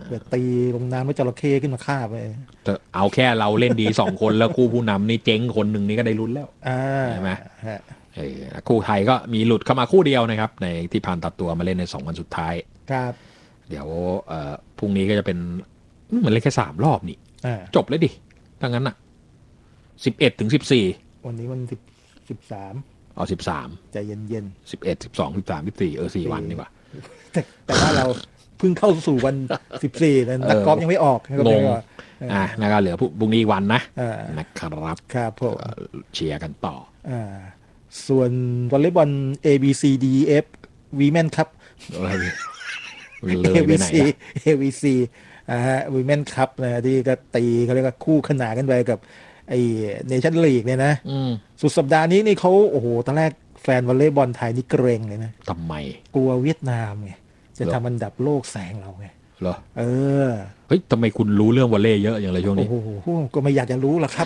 เกิดตีลงน้ำแล้วจระเข้ขึ้นมาฆ่าไปเอาแค่เราเล่นดี2 คนแล้วคู่ผู้นำนี่เจ๊งคนหนึ่งนี่ก็ได้ลุ้นแล้วใช่ไหมคู่ไทยก็มีหลุดเข้ามาคู่เดียวนะครับในที่ผ่านตัดตัวมาเล่นใน2 วันสุดท้ายครับเดี๋ยวพรุ่งนี้ก็จะเป็นมันเล่นแค่3 รอบนี่จบเลยดิถ้างั้นอ่ะ11 ถึง 14 วันนี้มัน13 เอา13 ใจเย็นๆ11 12 13 14 4 วันนี่ป่ะแต่ว่าเราเพิ่งเข้าสู่วัน14แล้วนักกอล์ฟยังไม่ออกงงนะครับเหลือพรุ่งนี้วันนะครับครับผมเชียร์กันต่อส่วนวอลเลย์บอล ABCDEF Women ครับ AVC Women Cup นะที่ก็ตีเขาเรียกว่าคู่ขนานกันไปกับไอ้เนชั่นลีกเนี่ยนะสุดสัปดาห์นี้นี่เขาโอ้โหตอนแรกแฟนวอลเลย์บอลไทยนี่เกรงเลยนะทำไมกลัวเวียดนามไงจะทำอันดับโลกแซงเราไงเหรอเฮ้ยทำไมคุณรู้เรื่องวอลเลย์เยอะอย่างไรช่วงนี้โอ้โหก็ไม่อยากจะรู้หรอกครับ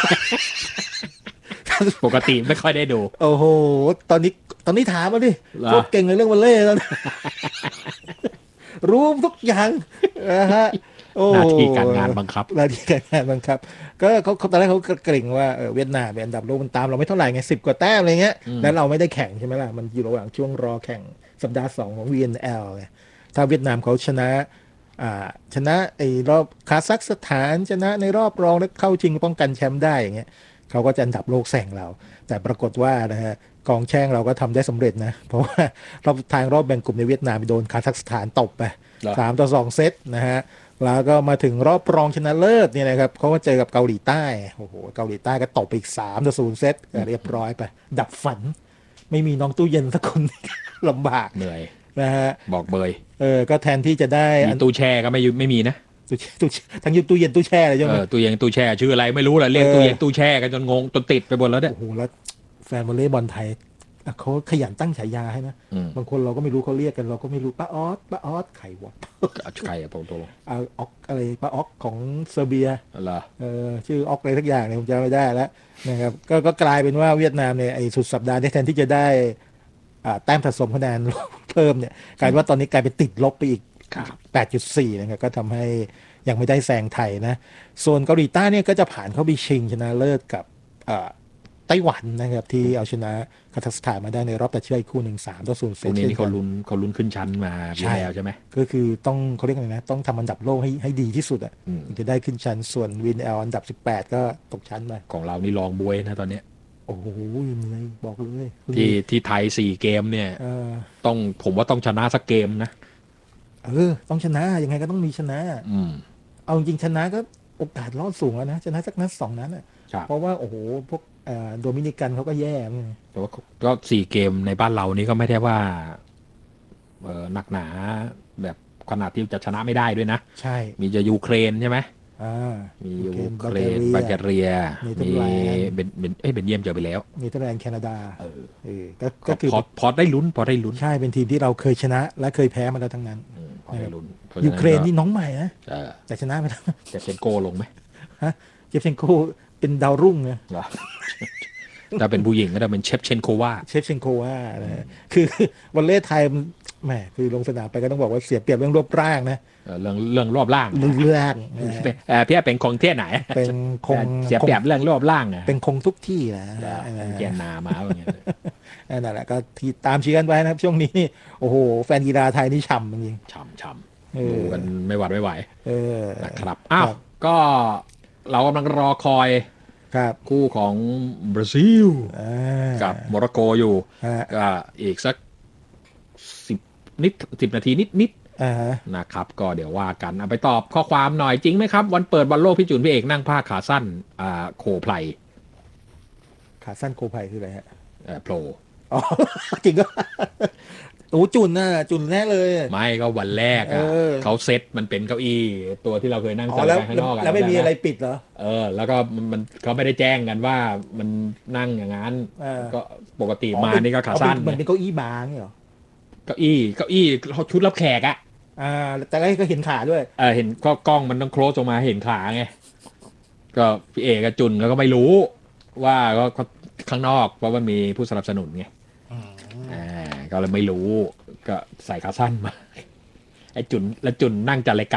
ปกติไม่ค่อยได้ดูโอ้โหตอนนี้ถามมาดิโคตรเก่งในเรื่องวอลเลย์แล้วรู้ทุกอย่างหน้าที่การงานบังคับก็เขาตอนแรกเขาเกรงว่าเวียดนามเป็นอันดับโลกมันตามเราไม่เท่าไหร่ไง10 กว่าแต้มอะไรเงี้ยแล้วเราไม่ได้แข่งใช่ไหมล่ะมันอยู่ระหว่างช่วงรอแข่งสัปดาห์2ของ VNL ไงถ้าเวียดนามเขาชนะไอ้รอบคาซัคสถานชนะในรอบรองแล้วเข้าชิงป้องกันแชมป์ได้อย่างเงี้ยเขาก็จะอันดับโลกแซงเราแต่ปรากฏว่านะฮะกองแช่งเราก็ทำได้สำเร็จนะเพราะว่ารอบแบ่งกลุ่มในเวียดนามโดนคาซัคสถานตบไป3-2 เซตนะฮะแล้วก็มาถึงรอบรองชนะเลิศเนี่ยนะครับเขาก็เจอกับเกาหลีใต้โอ้โหเกาหลีใต้ก็ตบไปอีก3-0 เซตเรียบร้อยไปดับฝันไม่มีน้องตู้เย็นสักคน ลำบากเหนื่อยนะฮะบอกเบยก็แทนที่จะได้ตู้แช่ก็ไม่มีนะทั้งตู้เย็นตู้แช่เลยใช่ไหมตู้เย็นตู้แช่ชื่ออะไรไม่รู้แหละเรียกตู้เย็นตู้แช่กันจนงงจนติดไปหมดแล้วเนี่ยโอ้โหแล้วแฟนวอลเลย์บอลไทยเขาขยันตั้งฉายาให้นะบางคนเราก็ไม่รู้เขาเรียกกันเราก็ไม่รู้ป้าออสไข่วะไข่อะผมตัวออกอะไรป้าออกของเซอร์เบียเหรอชื่อออกอะไรสักอย่างเนี่ยผมจำไม่ได้แล้วนะครับก็กลายเป็นว่าเวียดนามเนี่ยไอ้สุดสัปดาห์นี้แทนที่จะได้แต้มสะสมคะแนนเพิ่มเนี่ยกลายว่าตอนนี้กลายเป็นติดลบไปอีก 8.4 นะครับก็ทำให้ยังไม่ได้แซงไทยนะส่วนเกาหลีใต้เนี่ยก็จะผ่านเข้าไปชิงชนะเลิศกับไต้หวันนะครับที่เอาชนะคาซัคสถานมาได้ในรอบตัดเชือกคู่1-3 เซตนี้เขาลุ้นขึ้นชั้นมาแล้วใช่ไหมก็คือต้องเขาเรียกอะไรนะต้องทำอันดับโลกให้ดีที่สุดถึงจะได้ขึ้นชั้นส่วนวินอันดับ18ก็ตกชั้นไปของเรานี่รองบวยนะตอนนี้โอ้โหเลยบอกเลยที่ไทย4 เกมเนี่ยผมว่าต้องชนะสักเกมนะต้องชนะยังไงก็ต้องมีชนะเอาจริงชนะก็โอกาสรอดสูงแล้วนะชนะสักนัด2 นัดเพราะว่าโอ้โหพวกโดมินิกันเขาก็แย่แต่ว่าก็4 เกมในบ้านเรานี่ก็ไม่ได้ว่าหนักหนาแบบขนาดที่จะชนะไม่ได้ด้วยนะใช่มีจะยูเครนใช่ไหมมียูเครนบัลแกเรียมีเบนเยียมเจอไปแล้วมีเนเธอร์แลนด์แคนาดาก็คือพอได้ลุ้นใช่เป็นทีมที่เราเคยชนะและเคยแพ้มาแล้วทั้งนั้นพอได้ลุ้นยูเครนนี่น้องใหม่นะแต่ชนะไปแล้วเจฟเชนโกลงไหมเจฟเชนโกเป็นดาวรุ่งนะถ้าเป็นผู้หญิงก็จะเป็นเชฟเชนโควาคือวอลเลย์ไทยแหมคือลงสนามไปก็ต้องบอกว่าเสียเปรียบเรื่องรูปร่างนะเรื่องรอบร่างพี่เป็นคงเที่ยไหนเป็นคงเสียเปรียบเรื่องรอบร่างเป็นคงทุกที่นะเกียนนามาอย่างเงี้ยนั่นแหละก็ที่ตามเชียร์กันไปนะครับช่วงนี้โอ้โหแฟนกีฬาไทยนี่ฉ่ำจริงฉ่ำดูกันไม่หวัดไม่ไหวนะครับอ้าวก็เรากำลังรอคอยคู่ของบราซิลกับโมร็อกโกอยู่ก็อีกสัก10 นาทีนิดนะครับก็เดี๋ยวว่ากันไปตอบข้อความหน่อยจริงไหมครับวันเปิดบอลโลกพี่จุนพี่เอกนั่งผ้าขาสั้นโคไพลขาสั้นโคไพลคืออะไรฮะโผล่จริงก็โอ้จุนแน่เลยไม่ก็วันแรกเขาเซตมันเป็นเก้าอี้ตัวที่เราเคยนั่งจัดข้างนอกแล้วไม่มีอะไรปิดเหรอแล้วก็มันเขาไม่ได้แจ้งกันว่ามันนั่งอย่างนั้นก็ปกติมานี่ก็ขาสั้นมันเป็นเก้าอี้บางเหรอเก้าอี้เขาชุดรับแขกแต่ก็เห็นขาด้วยเห็นก็กล้องมันต้องโคลสออกมาเห็นขาไงก็พี่เอกกับจุนแล้วก็ไม่รู้ว่าก็ข้างนอกเพราะว่ามีผู้สนับสนุนไงก็เลยไม่รู้ก็ใส่ขาสั้นมาไอ้จุนนั่งจัดรายการ